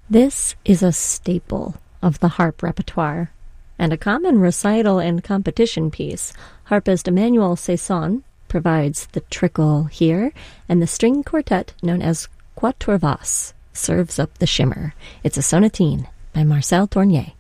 This is a staple of the harp repertoire, and a common recital and competition piece. Harpist Emmanuel Saison provides the trickle here, and the string quartet known as Quatuor Basse serves up the shimmer. It's a sonatine by Marcel Tournier.